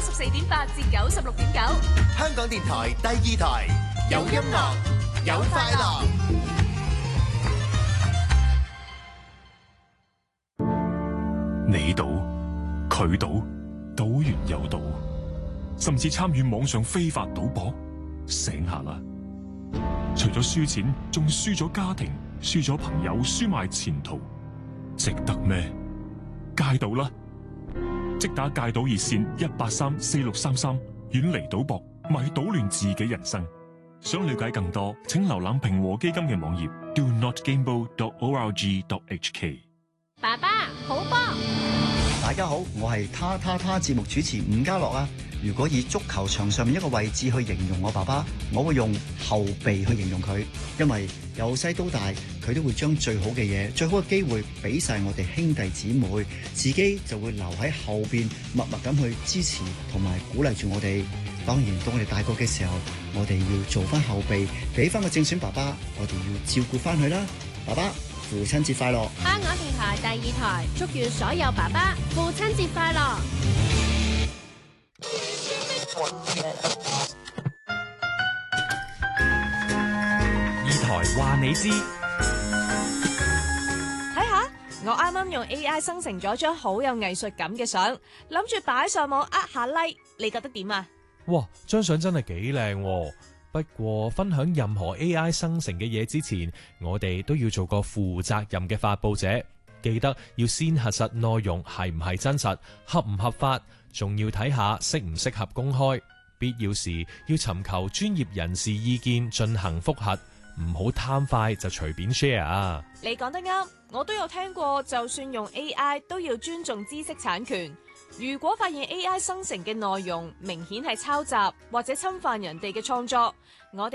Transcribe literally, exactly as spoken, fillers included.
十四點八至九十六點九， 香港電台第二台，有音樂，有快樂。 你賭，佢賭，賭完又賭，甚至參與網上非法賭博，醒下啦！除咗輸錢，仲輸咗家庭，輸咗朋友，輸埋前途，值得咩？戒賭啦！即打戒賭熱線一八三四六三三，遠離賭博，咪搗亂自己人生。想了解更多，請瀏覽平和基金嘅網頁 do not gamble dot org dot h k。 爸爸好波！ 大家好，我係他他他節目主持伍家樂啊。如果以足球場上面一個位置去形容我爸爸，我會用後備去形容佢，因為由細到大，佢都會將最好嘅嘢、最好嘅機會俾晒我哋兄弟姊妹，自己就會留喺後邊，默默咁去支持同埋鼓勵住我哋。當然，到我哋大個嘅時候，我哋要做翻後備，俾翻個正選爸爸，我哋要照顧翻佢啦。爸爸，父親節快樂！ 香港電台第二台祝願所有爸爸父親節快樂。 二台話你知， 睇下我啱啱用 A I 生成咗張好有藝術感嘅相，諗住擺上網呃下 like， 你覺得點啊？ 哇，張相真係幾靚。不過分享任何 A I 生成嘅嘢之前，我哋都要做個負責任嘅發佈者，記得要先核實內容係唔係真實，合唔合法，仲要睇下適唔適合公開，必要時要尋求專業人士意見進行複核，唔好貪快就隨便 share 啊！ 你講得啱，我都有聽過，就算用 A I 都要尊重知識產權。如果發現 A I 生成嘅內容明顯係抄襲或者侵犯人哋嘅創作，我哋